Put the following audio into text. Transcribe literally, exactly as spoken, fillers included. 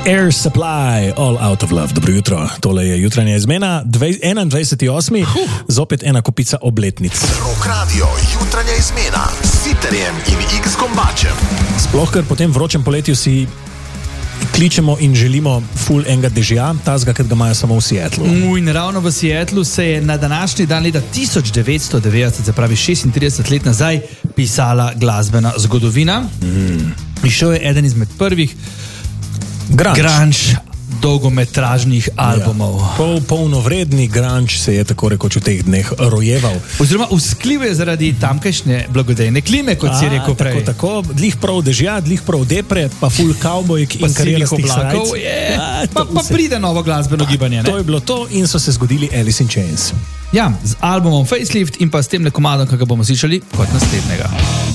Air Supply, All Out of Love. Dobro jutro, tole je jutranja izmena, enaindvajseti osmi Huh. Zopet ena kopica obletnic. Rock Radio, jutranja izmena s Siterjem in X Kombačem. Sploh, ker po tem vročem poletju si kličemo in želimo ful enega dežja, tazga, ker ga imajo samo v Seattlu. In ravno v Seattlu se je na današnji dan leta tisoč devetsto devetdeset, se pravi šestintrideset let nazaj, pisala glasbena zgodovina. Mm. Išel je eden izmed prvih grunge, grunge dolgometražnih albumov. Ja. Pol, polnovredni grunge se je tako rekoč v teh dneh rojeval. Oziroma usklil je zaradi tamkajšnje blagodejne klime, kot A, si rekel prej. Tako, tako, dlih prav dežja, dlih prav depre, pa full cowboyk in karirastih oblakov. Je, A, pa, pa pride novo glasbeno gibanje. Ne? To je bilo to in so se zgodili Alice in Chains. Ja, z albumom Facelift in pa s temle komadom, ki ga bomo slišali kot naslednjega.